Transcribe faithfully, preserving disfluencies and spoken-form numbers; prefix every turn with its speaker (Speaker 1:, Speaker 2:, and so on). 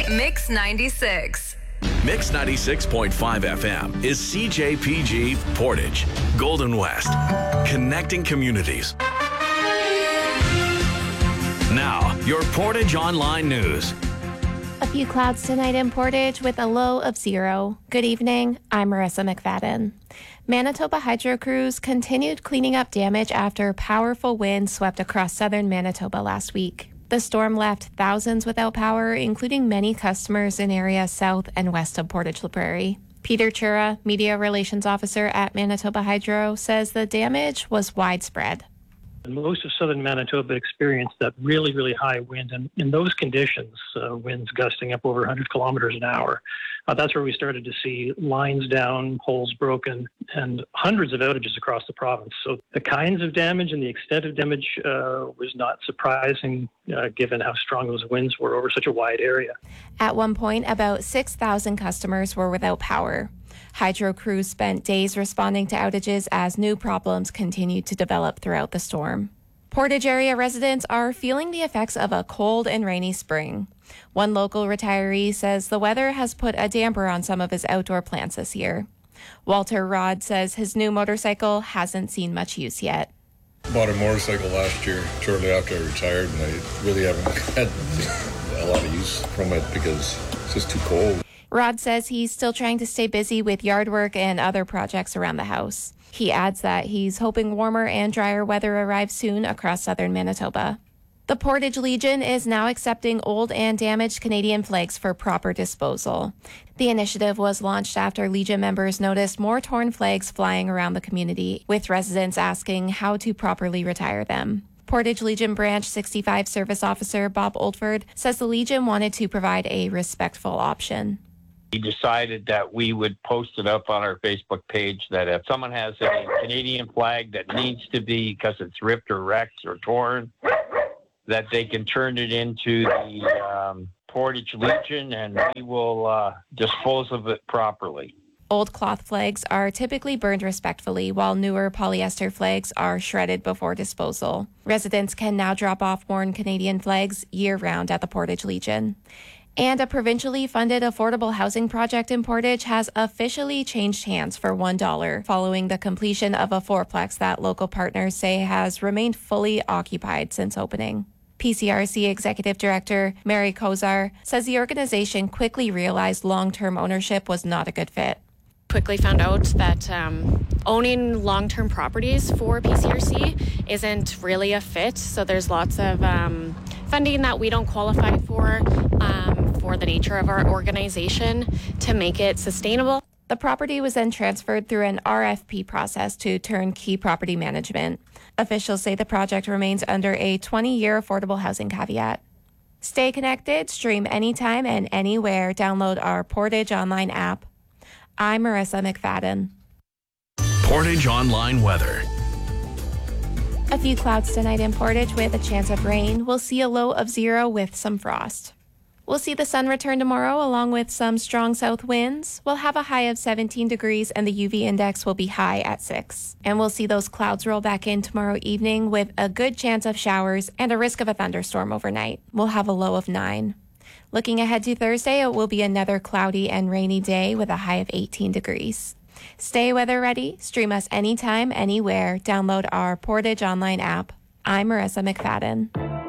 Speaker 1: Mix ninety-six.
Speaker 2: Mix ninety-six point five F M is C J P G Portage, Golden West, connecting communities. Now, your Portage Online News.
Speaker 3: A few clouds tonight in Portage with a low of zero. Good evening, I'm Marissa McFadden. Manitoba Hydro crews continued cleaning up damage after powerful winds swept across southern Manitoba last week. The storm left thousands without power, including many customers in areas south and west of Portage-La Prairie. Peter Chura, Media Relations Officer at Manitoba Hydro, says the damage was widespread.
Speaker 4: Most of southern Manitoba experienced that really, really high wind. And in those conditions, uh, winds gusting up over one hundred kilometers an hour, uh, that's where we started to see lines down, poles broken, and hundreds of outages across the province. So the kinds of damage and the extent of damage uh, was not surprising, uh, given how strong those winds were over such a wide area.
Speaker 3: At one point, about six thousand customers were without power. Hydro crews spent days responding to outages as new problems continued to develop throughout the storm. Portage area residents are feeling the effects of a cold and rainy spring. One local retiree says the weather has put a damper on some of his outdoor plants this year. Walter Rod says his new motorcycle hasn't seen much use yet.
Speaker 5: Bought a motorcycle last year, shortly after I retired, and I really haven't had a lot of use from it because it's just too cold.
Speaker 3: Rod says he's still trying to stay busy with yard work and other projects around the house. He adds that he's hoping warmer and drier weather arrives soon across southern Manitoba. The Portage Legion is now accepting old and damaged Canadian flags for proper disposal. The initiative was launched after Legion members noticed more torn flags flying around the community, with residents asking how to properly retire them. Portage Legion Branch sixty-five Service Officer Bob Oldford says the Legion wanted to provide a respectful option.
Speaker 6: We decided that we would post it up on our Facebook page that if someone has a Canadian flag that needs to be, because it's ripped or wrecked or torn, that they can turn it into the um, Portage Legion and we will uh, dispose of it properly.
Speaker 3: Old cloth flags are typically burned respectfully, while newer polyester flags are shredded before disposal. Residents can now drop off worn Canadian flags year-round at the Portage Legion. And a provincially funded affordable housing project in Portage has officially changed hands for one dollar following the completion of a fourplex that local partners say has remained fully occupied since opening. P C R C Executive Director Mary Kozar says the organization quickly realized long-term ownership was not a good fit.
Speaker 7: Quickly found out that um, owning long-term properties for P C R C isn't really a fit. So there's lots of um, funding that we don't qualify for um, for the nature of our organization to make it sustainable.
Speaker 3: The property was then transferred through an R F P process to Turnkey Property Management. Officials say the project remains under a twenty-year affordable housing caveat. Stay connected, stream anytime and anywhere. Download our Portage Online app. I'm Marissa McFadden.
Speaker 2: Portage Online Weather.
Speaker 3: A few clouds tonight in Portage with a chance of rain. We'll see a low of zero with some frost. We'll see the sun return tomorrow along with some strong south winds. We'll have a high of seventeen degrees and the U V index will be high at six. And we'll see those clouds roll back in tomorrow evening with a good chance of showers and a risk of a thunderstorm overnight. We'll have a low of nine. Looking ahead to Thursday, it will be another cloudy and rainy day with a high of eighteen degrees. Stay weather ready. Stream us anytime, anywhere. Download our Portage Online app. I'm Marissa McFadden.